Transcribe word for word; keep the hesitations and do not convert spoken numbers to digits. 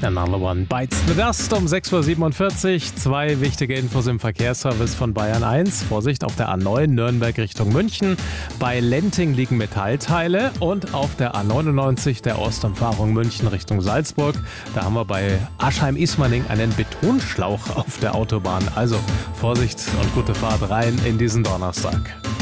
Another One Bites the Dust um sechs Uhr siebenundvierzig. Zwei wichtige Infos im Verkehrsservice von Bayern eins. Vorsicht auf der A neun Nürnberg Richtung München. Bei Lenting liegen Metallteile und auf der A neunundneunzig der Ostumfahrung München Richtung Salzburg. Da haben wir bei Aschheim-Ismaning einen Betonschlauch auf der Autobahn. Also Vorsicht und gute Fahrt rein in diesen Donnerstag.